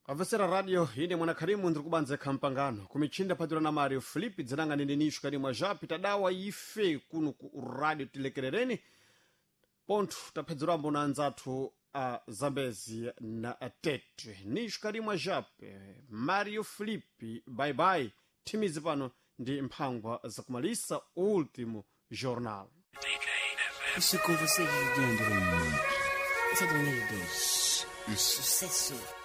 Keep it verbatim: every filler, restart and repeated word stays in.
Avesera radio ine mwanakarimu ndiri kubanza kampangano kumichinda padura na Mario Filipe dzinanga nindinishu kani mwa japi tadawa ife kuno ku radio tilekerereni pontu tapedzurambo na anzathu a Zambezi na Tete nishu kani mwa japi Mario Filipe bye bye timizi pano ndi mphangwa za kumalisa último jornal. Isso com você, Juliano. Esse é do meio dos sucesso.